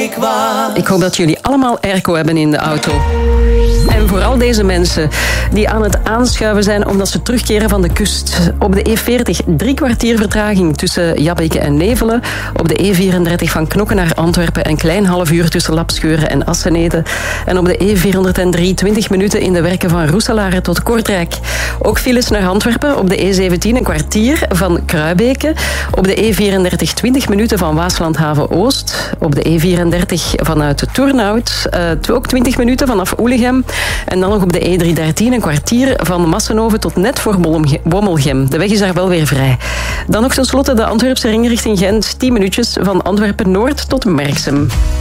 ik was. Ik hoop dat jullie allemaal airco hebben in de auto. En vooral deze mensen die aan het aanschuiven zijn omdat ze terugkeren van de kust. Op de E40 3 kwartier vertraging tussen Jabbeke en Nevelen. Op de E34 van Knokke naar Antwerpen een klein half uur tussen Lapscheuren en Assenede. En op de E403 20 minuten in de werken van Roeselare tot Kortrijk. Ook files naar Antwerpen op de E17 een kwartier van Kruibeke. Op de E34 20 minuten van Waaslandhaven-Oost. Op de E34 vanuit Turnhout ook 20 minuten vanaf Oelegem. En dan nog op de E313 een kwartier van Massenhoven tot net voor Bommelgem. De weg is daar wel weer vrij. Dan nog tenslotte de Antwerpse ring richting Gent. 10 minuutjes van Antwerpen-Noord tot Merksem.